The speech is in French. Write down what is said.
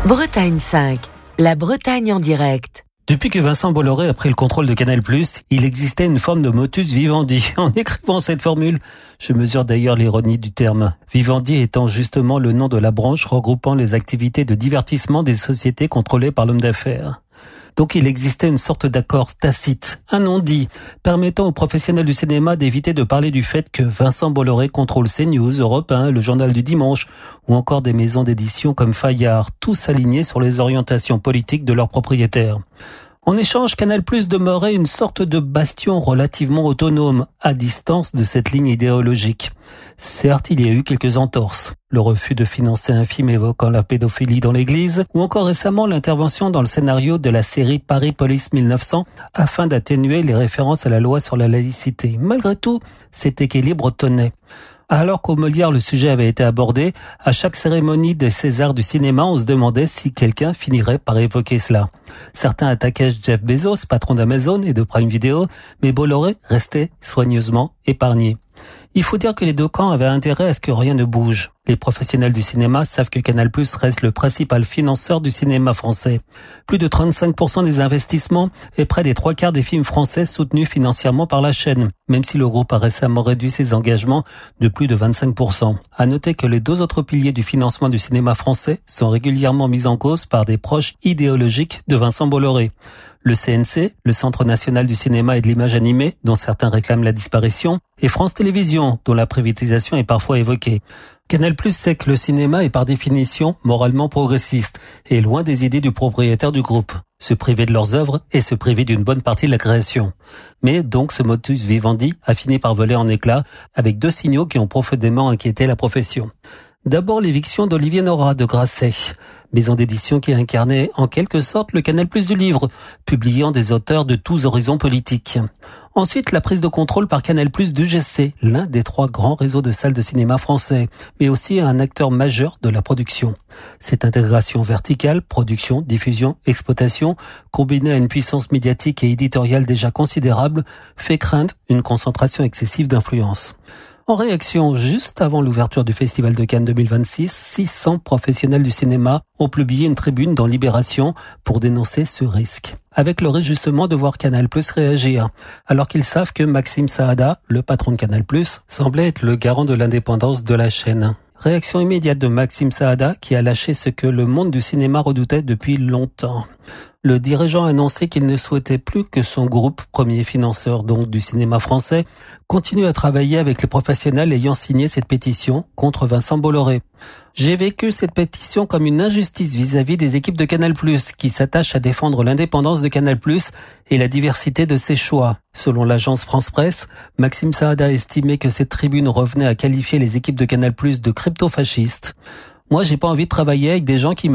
Bretagne 5, la Bretagne en direct. Depuis que Vincent Bolloré a pris le contrôle de Canal+, il existait une forme de motus vivendi. En écrivant cette formule, je mesure d'ailleurs l'ironie du terme. Vivendi étant justement le nom de la branche regroupant les activités de divertissement des sociétés contrôlées par l'homme d'affaires. Donc il existait une sorte d'accord tacite, un non-dit, permettant aux professionnels du cinéma d'éviter de parler du fait que Vincent Bolloré contrôle CNews, Europe 1, le Journal du Dimanche, ou encore des maisons d'édition comme Fayard, tous alignés sur les orientations politiques de leurs propriétaires. En échange, Canal+ demeurait une sorte de bastion relativement autonome, à distance de cette ligne idéologique. Certes, il y a eu quelques entorses. Le refus de financer un film évoquant la pédophilie dans l'église, ou encore récemment l'intervention dans le scénario de la série Paris Police 1900, afin d'atténuer les références à la loi sur la laïcité. Malgré tout, cet équilibre tenait. Alors qu'au Molière le sujet avait été abordé, à chaque cérémonie des Césars du cinéma, on se demandait si quelqu'un finirait par évoquer cela. Certains attaquaient Jeff Bezos, patron d'Amazon et de Prime Video, mais Bolloré restait soigneusement épargné. Il faut dire que les deux camps avaient intérêt à ce que rien ne bouge. Les professionnels du cinéma savent que Canal+ reste le principal financeur du cinéma français. Plus de 35% des investissements et près des 3/4 des films français soutenus financièrement par la chaîne, même si le groupe a récemment réduit ses engagements de plus de 25%. À noter que les deux autres piliers du financement du cinéma français sont régulièrement mis en cause par des proches idéologiques de Vincent Bolloré. Le CNC, le Centre national du cinéma et de l'image animée, dont certains réclament la disparition, et France Télévisions, dont la privatisation est parfois évoquée. Canal+ sait que le cinéma est par définition moralement progressiste et loin des idées du propriétaire du groupe. Se priver de leurs œuvres et se priver d'une bonne partie de la création. Mais donc ce motus vivendi a fini par voler en éclats avec deux signaux qui ont profondément inquiété la profession. D'abord l'éviction d'Olivier Nora de Grasset, maison d'édition qui incarnait en quelque sorte le Canal+ du livre, publiant des auteurs de tous horizons politiques. Ensuite, la prise de contrôle par Canal+ d'UGC, l'un des 3 grands réseaux de salles de cinéma français, mais aussi un acteur majeur de la production. Cette intégration verticale, production, diffusion, exploitation, combinée à une puissance médiatique et éditoriale déjà considérable, fait craindre une concentration excessive d'influence. En réaction, juste avant l'ouverture du Festival de Cannes 2026, 600 professionnels du cinéma ont publié une tribune dans Libération pour dénoncer ce risque. Avec le risque justement de voir Canal+ réagir, alors qu'ils savent que Maxime Saada, le patron de Canal+, semblait être le garant de l'indépendance de la chaîne. Réaction immédiate de Maxime Saada qui a lâché ce que le monde du cinéma redoutait depuis longtemps. Le dirigeant a annoncé qu'il ne souhaitait plus que son groupe, premier financeur donc du cinéma français, continue à travailler avec les professionnels ayant signé cette pétition contre Vincent Bolloré. J'ai vécu cette pétition comme une injustice vis-à-vis des équipes de Canal+, qui s'attachent à défendre l'indépendance de Canal+, et la diversité de ses choix. Selon l'agence France Presse, Maxime Saada a estimé que cette tribune revenait à qualifier les équipes de Canal+ de crypto-fascistes. Moi, j'ai pas envie de travailler avec des gens qui